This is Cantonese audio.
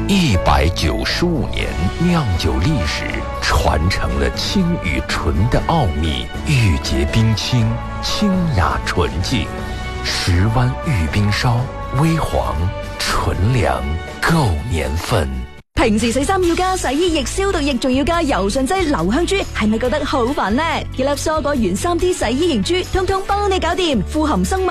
195年酿酒历史，传承了清与纯的奥秘，玉洁冰清，清雅纯净。10湾玉冰烧，微黄纯良，夠年份。 平時洗衫要加洗衣液、消毒液，仲要加柔順劑、留香珠，係咪覺得好煩呢？幾粒蔬果原3D 洗衣凝珠，通通幫你搞掂，富含生物